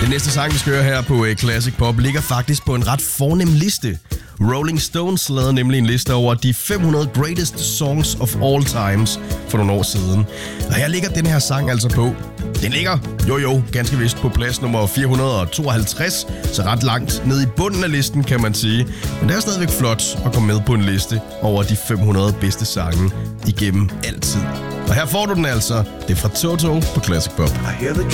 Den næste sang, vi skal høre her på Classic Pop, ligger faktisk på en ret fornem liste. Rolling Stones lavede nemlig en liste over de 500 greatest songs of all times for nogle år siden. Og her ligger den her sang altså på. Den ligger, ganske vist på plads nummer 452, så ret langt ned i bunden af listen, kan man sige. Men det er stadigvæk flot at komme med på en liste over de 500 bedste sange igennem altid. Og her får du den altså. Det er fra Toto på Classic Pop. I hear the